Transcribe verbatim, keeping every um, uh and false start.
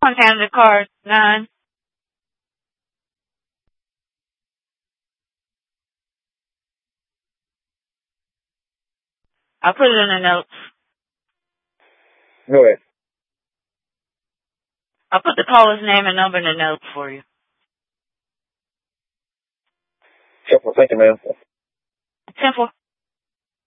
Candidate card nine. I'll put it in the notes. Go ahead. I'll put the caller's name and number in the notes for you. Sure. Well, thank you, ma'am. ten four.